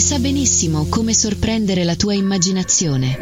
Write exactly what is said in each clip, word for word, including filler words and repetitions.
sa benissimo come sorprendere la tua immaginazione.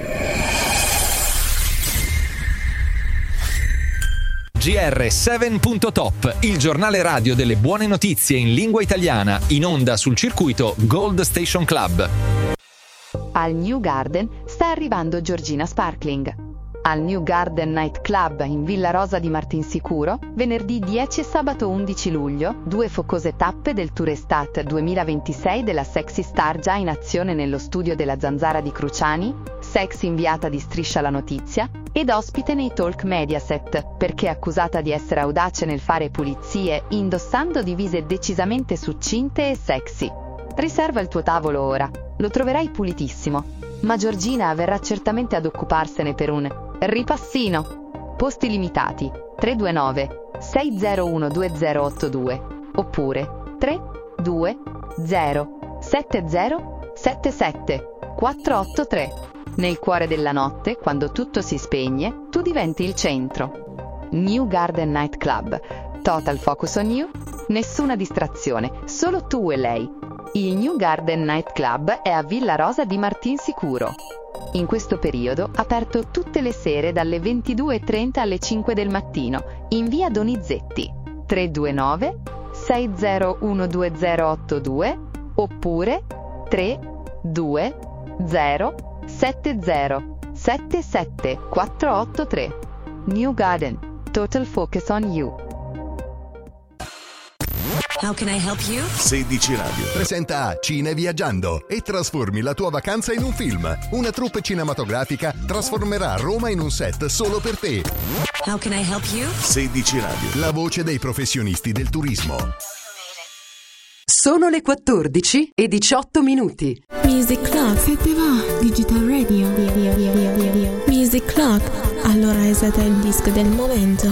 G R sette punto top, il giornale radio delle buone notizie in lingua italiana, in onda sul circuito Gold Station Club. Al New Garden sta arrivando Giorgina Sparkling. Al New Garden Night Club in Villa Rosa di Martinsicuro, venerdì dieci e sabato undici luglio, due focose tappe del Tour Estate duemilaventisei della Sexy Star già in azione nello studio della Zanzara di Cruciani, Sexy inviata di Striscia la Notizia, ed ospite nei talk Mediaset, perché accusata di essere audace nel fare pulizie indossando divise decisamente succinte e sexy. Riserva il tuo tavolo ora, lo troverai pulitissimo, ma Giorgina verrà certamente ad occuparsene per un ripassino. Posti limitati tre due nove sei zero uno due zero otto due oppure tre due zero sette zero sette sette quattro otto tre. Nel cuore della notte, quando tutto si spegne, tu diventi il centro. New Garden Night Club. Total focus on you. Nessuna distrazione, solo tu e lei. Il New Garden Night Club è a Villa Rosa di Martinsicuro. In questo periodo aperto tutte le sere dalle ventidue e trenta alle cinque del mattino in via Donizetti tre due nove sei zero uno due zero otto due oppure tre due zero sette zero sette sette quattro otto tre. New Garden, total focus on you. How can I help you? sedici Radio presenta Cine Viaggiando e trasformi la tua vacanza in un film. Una troupe cinematografica trasformerà Roma in un set solo per te. How can I help you? sedici Radio, la voce dei professionisti del turismo. Sono le quattordici e diciotto minuti. Music Club, se te va, Digital Radio. Music Club, allora esate il disco del momento.